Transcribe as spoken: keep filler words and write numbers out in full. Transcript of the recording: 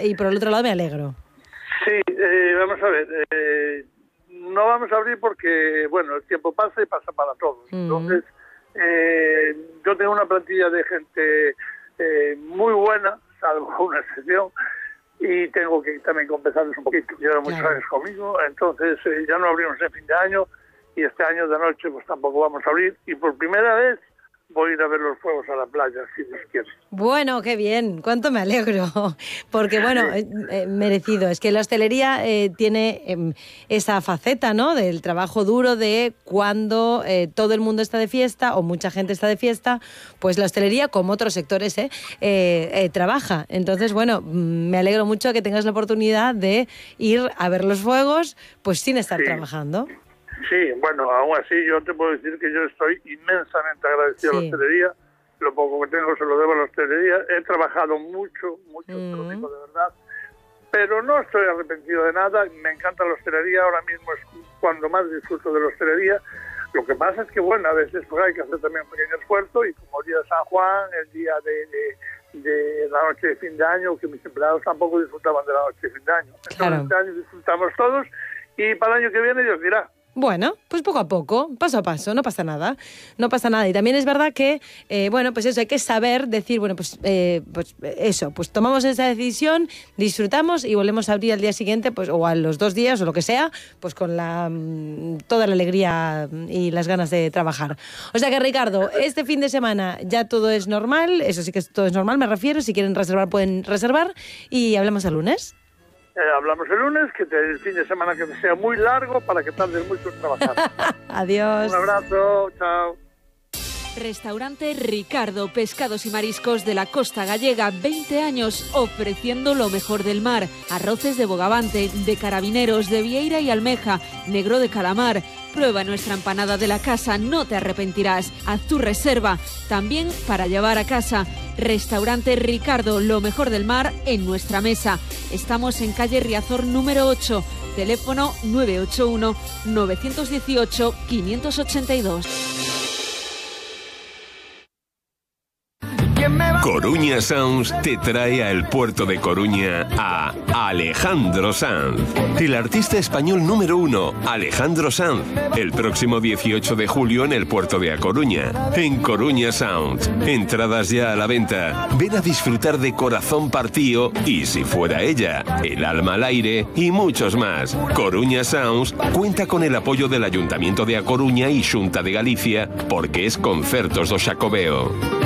y por el otro lado me alegro. Sí, eh, vamos a ver, eh, no vamos a abrir porque, bueno, el tiempo pasa y pasa para todos. Mm. Entonces, eh, yo tengo una plantilla de gente eh, muy buena, salvo una excepción, y tengo que también compensarles un poquito. Llevan muchos años conmigo, entonces eh, ya no abrimos en fin de año, y este año de noche pues tampoco vamos a abrir, y por primera vez voy a ir a ver los fuegos a la playa, si Dios quiere. Bueno, qué bien, cuánto me alegro, porque bueno, sí. eh, merecido. Es que la hostelería eh, tiene eh, esa faceta, ¿no?, del trabajo duro de cuando eh, todo el mundo está de fiesta o mucha gente está de fiesta, pues la hostelería, como otros sectores, eh, eh, eh, trabaja. Entonces, bueno, me alegro mucho que tengas la oportunidad de ir a ver los fuegos, pues sin estar sí. trabajando. Sí, bueno, aún así yo te puedo decir que yo estoy inmensamente agradecido sí. a la hostelería. Lo poco que tengo se lo debo a la hostelería. He trabajado mucho, mucho, mm. te lo digo de verdad. Pero no estoy arrepentido de nada. Me encanta la hostelería. Ahora mismo es cuando más disfruto de la hostelería. Lo que pasa es que, bueno, a veces pues hay que hacer también un pequeño esfuerzo. Y como el día de San Juan, el día de, de, de la noche de fin de año, que mis empleados tampoco disfrutaban de la noche de fin de año. Entonces, claro. este año disfrutamos todos. Y para el año que viene Dios dirá. Bueno, pues poco a poco, paso a paso, no pasa nada, no pasa nada. Y también es verdad que, eh, bueno, pues eso, hay que saber decir, bueno, pues, eh, pues eso, pues tomamos esa decisión, disfrutamos y volvemos a abrir al día siguiente, pues o a los dos días o lo que sea, pues con la toda la alegría y las ganas de trabajar. O sea que, Ricardo, este fin de semana ya todo es normal, eso sí que todo es normal, me refiero, si quieren reservar pueden reservar y hablamos el lunes. Eh, hablamos el lunes, que te, el fin de semana que sea muy largo para que tardes mucho en trabajar. Adiós. Un abrazo, chao. Restaurante Ricardo, pescados y mariscos de la costa gallega, veinte años ofreciendo lo mejor del mar. Arroces de bogavante, de carabineros, de vieira y almeja, negro de calamar. Prueba nuestra empanada de la casa, no te arrepentirás. Haz tu reserva, también para llevar a casa. Restaurante Ricardo, lo mejor del mar en nuestra mesa. Estamos en calle Riazor número ocho, teléfono nueve ocho uno, nueve uno ocho, cinco ocho dos. Coruña Sounds te trae al puerto de Coruña a Alejandro Sanz. El artista español número uno, Alejandro Sanz, el próximo dieciocho de julio en el puerto de A Coruña, en Coruña Sounds. Entradas ya a la venta. Ven a disfrutar de Corazón Partío y Si Fuera Ella, El Alma al Aire y muchos más. Coruña Sounds cuenta con el apoyo del Ayuntamiento de A Coruña y Xunta de Galicia porque es Concertos do Xacobeo.